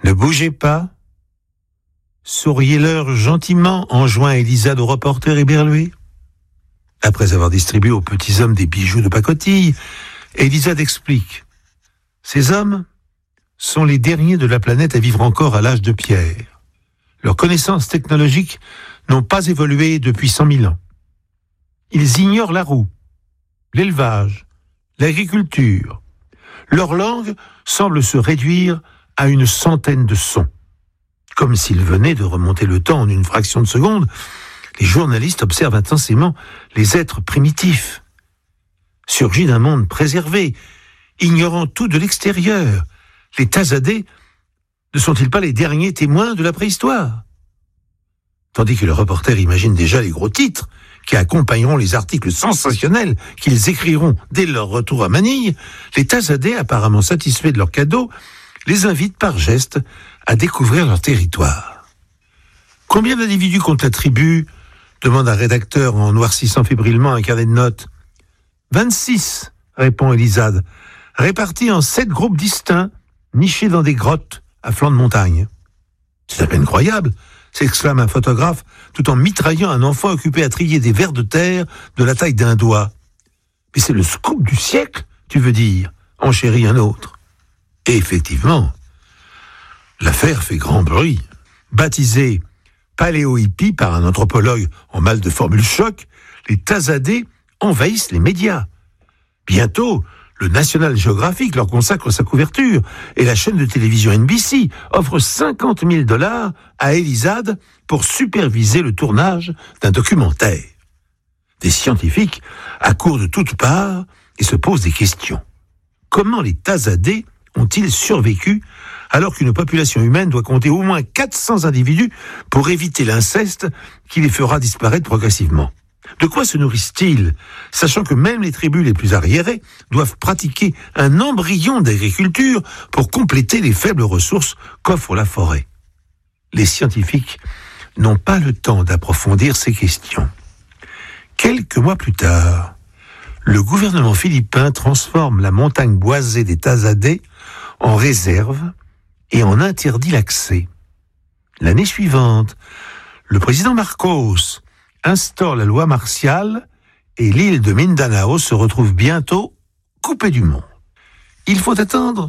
Ne bougez pas. Souriez-leur gentiment, enjoint Élisade au reporter éberlué. Après avoir distribué aux petits hommes des bijoux de pacotille, Élisade explique. Ces hommes sont les derniers de la planète à vivre encore à l'âge de pierre. Leurs connaissances technologiques n'ont pas évolué depuis 100 000 ans. Ils ignorent la roue, l'élevage, l'agriculture. Leur langue semble se réduire à une centaine de sons. Comme s'ils venaient de remonter le temps en une fraction de seconde, les journalistes observent intensément les êtres primitifs, surgis d'un monde préservé, ignorant tout de l'extérieur. Les Tazadés ne sont-ils pas les derniers témoins de la préhistoire ? Tandis que le reporter imagine déjà les gros titres qui accompagneront les articles sensationnels qu'ils écriront dès leur retour à Manille, les Tazadés, apparemment satisfaits de leur cadeau, les invitent par geste à découvrir leur territoire. Combien d'individus compte la tribu ? Demande un rédacteur en noircissant fébrilement un carnet de notes. 26, répond Élisade, répartis en 7 groupes distincts, nichés dans des grottes à flanc de montagne. C'est à peine croyable, s'exclame un photographe, tout en mitraillant un enfant occupé à trier des vers de terre de la taille d'un doigt. Mais c'est le scoop du siècle, tu veux dire, enchérit un autre. Et effectivement, l'affaire fait grand bruit. Baptisé paléo-hippie par un anthropologue en mal de formule choc, les Tazadés envahissent les médias. Bientôt, le National Geographic leur consacre sa couverture et la chaîne de télévision NBC offre $50 000 à Élisade pour superviser le tournage d'un documentaire. Des scientifiques accourent de toutes parts et se posent des questions. Comment les Tazadés ont-ils survécu alors qu'une population humaine doit compter au moins 400 individus pour éviter l'inceste qui les fera disparaître progressivement ? De quoi se nourrissent-ils, sachant que même les tribus les plus arriérées doivent pratiquer un embryon d'agriculture pour compléter les faibles ressources qu'offre la forêt ? Les scientifiques n'ont pas le temps d'approfondir ces questions. Quelques mois plus tard, le gouvernement philippin transforme la montagne boisée des Tazadés en réserve et en interdit l'accès. L'année suivante, le président Marcos instaure la loi martiale et l'île de Mindanao se retrouve bientôt coupée du monde. Il faut attendre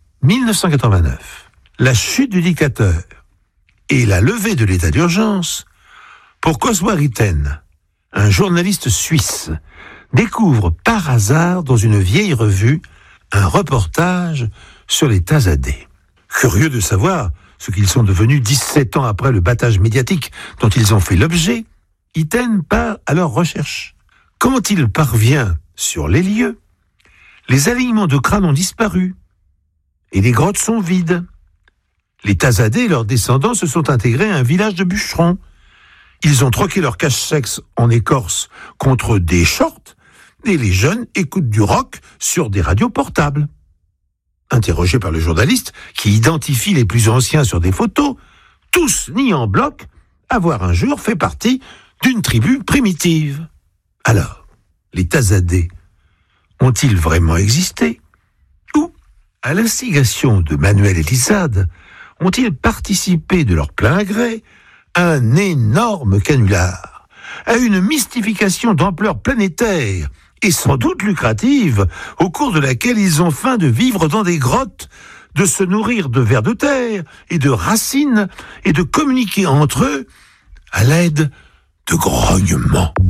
1989, la chute du dictateur et la levée de l'état d'urgence pour qu'Oswald Itten, un journaliste suisse, découvre par hasard dans une vieille revue un reportage sur les Tazadés. Curieux de savoir ce qu'ils sont devenus 17 ans après le battage médiatique dont ils ont fait l'objet, Itten part à leur recherche. Quand il parvient sur les lieux, les alignements de crânes ont disparu et les grottes sont vides. Les Tazadés et leurs descendants se sont intégrés à un village de bûcherons. Ils ont troqué leur cache-sexe en écorce contre des shorts et les jeunes écoutent du rock sur des radios portables. Interrogés par le journaliste, qui identifie les plus anciens sur des photos, tous nient en bloc avoir un jour fait partie d'une tribu primitive. Alors, les Tazadés ont-ils vraiment existé ? Ou, à l'instigation de Manuel Élisade, ont-ils participé de leur plein gré à un énorme canular, à une mystification d'ampleur planétaire et sans doute lucrative, au cours de laquelle ils ont faim de vivre dans des grottes, de se nourrir de vers de terre et de racines et de communiquer entre eux à l'aide de grognements.